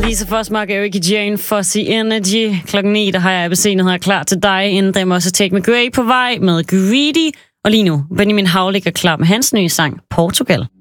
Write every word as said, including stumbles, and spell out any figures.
Lisa Forsmark og Ricky Jane, Fuzzy Energy. Klokken ni, der har jeg A B C-nyheder klar til dig. Inden dem også Take Me Grey på vej med Greedy. Og lige nu, Benjamin Hav ligger klar med hans nye sang, Portugal.